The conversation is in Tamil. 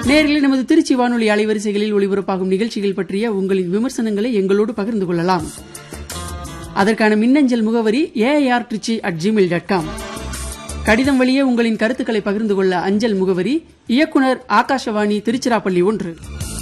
நேயர்களே, நமது திருச்சி வானொலி அலைவரிசைகளில் ஒளிபரப்பாகும் நிகழ்ச்சிகள் பற்றிய உங்களின் விமர்சனங்களை எங்களோடு பகிர்ந்து கொள்ளலாம். அதற்கான மின்னஞ்சல் முகவரி aartrichy@gmail.com. கடிதம் வழியே உங்களின் கருத்துக்களை பகிர்ந்து கொள்ள அஞ்சல் முகவரி இயக்குனர் ஆகாஷவாணி திருச்சிராப்பள்ளி 1.